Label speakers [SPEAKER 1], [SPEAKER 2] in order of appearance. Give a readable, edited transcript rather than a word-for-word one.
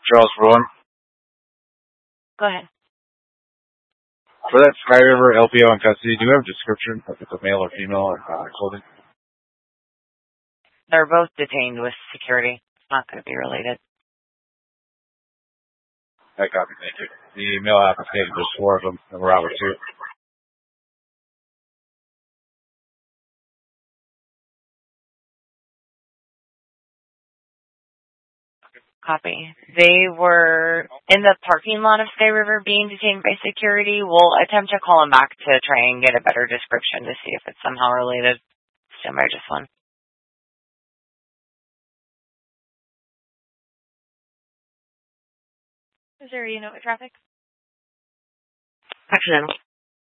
[SPEAKER 1] Charles for one.
[SPEAKER 2] Go ahead.
[SPEAKER 1] For that Sky River LPO in custody, do you have a description if it's a male or female or clothing?
[SPEAKER 2] They're both detained with security. It's not going to be related.
[SPEAKER 1] I copy, thank you. The male application, there's 4 of them, and we're out with 2.
[SPEAKER 2] Copy. They were in the parking lot of Sky River being detained by security. We'll attempt to call them back to try and get a better description to see if it's somehow related. Stand by just one.
[SPEAKER 3] Is there a unit with traffic?
[SPEAKER 2] Accidental.